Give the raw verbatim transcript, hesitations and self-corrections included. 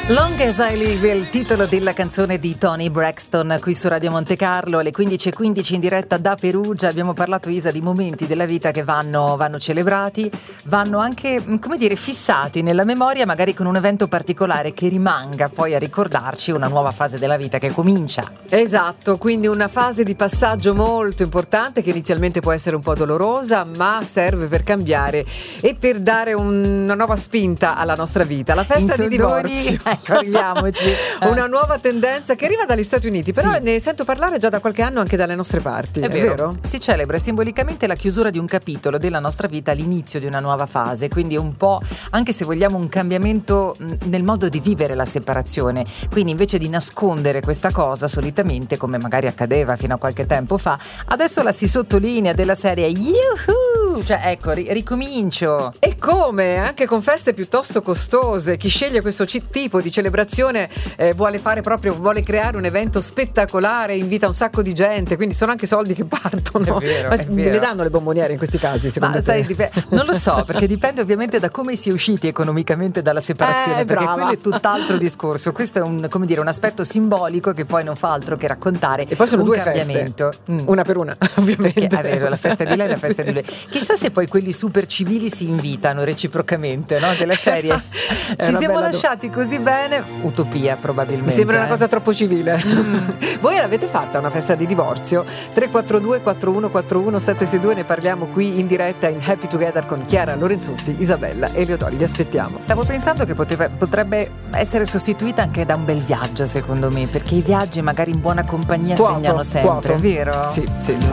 Long as I Live è il titolo della canzone di Toni Braxton qui su Radio Monte Carlo alle quindici e quindici in diretta da Perugia. Abbiamo parlato, Isa, di momenti della vita che vanno, vanno celebrati, vanno anche, come dire, fissati nella memoria, magari con un evento particolare che rimanga poi a ricordarci una nuova fase della vita che comincia. Esatto, quindi una fase di passaggio molto importante che inizialmente può essere un po' dolorosa, ma serve per cambiare e per dare un, una nuova spinta alla nostra vita. La festa di divorzio. Ecco, arriviamoci. Una nuova tendenza che arriva dagli Stati Uniti, però sì, ne sento parlare già da qualche anno anche dalle nostre parti. È, è vero. vero? Si celebra simbolicamente la chiusura di un capitolo della nostra vita, l'inizio di una nuova fase, quindi un po', anche se vogliamo, un cambiamento nel modo di vivere la separazione. Quindi invece di nascondere questa cosa solitamente, come magari accadeva fino a qualche tempo fa, adesso la si sottolinea della serie yuhu, cioè ecco, ri- ricomincio. E come? Anche con feste piuttosto costose. Chi sceglie questo c- tipo di celebrazione eh, vuole fare proprio, vuole creare un evento spettacolare, invita un sacco di gente, quindi sono anche soldi che partono. È vero, Ma è vero. Le danno le bomboniere in questi casi, secondo Ma te? sai, dip- non lo so, perché dipende ovviamente da come si è usciti economicamente dalla separazione, eh, perché brava. quello è tutt'altro discorso. Questo è un, come dire, un aspetto simbolico che poi non fa altro che raccontare e poi sono un due cambiamento. feste, mm. una per una, ovviamente. Perché, è vero, la festa di lei e la festa di lui. Chissà se poi quelli super civili si invitano reciprocamente, no? Della serie ci siamo lasciati do- così bene, utopia probabilmente. Mi sembra una eh. cosa troppo civile. Mm. Voi l'avete fatta una festa di divorzio? tre quattro due quattro uno quattro uno sette sei due, ne parliamo qui in diretta in Happy Together con Chiara Lorenzutti, Isabella e Leodori. Vi aspettiamo. Stavo pensando che poteva, potrebbe essere sostituita anche da un bel viaggio, secondo me, perché i viaggi magari in buona compagnia Quoto, segnano sempre, quoto. vero? Sì, sì, no.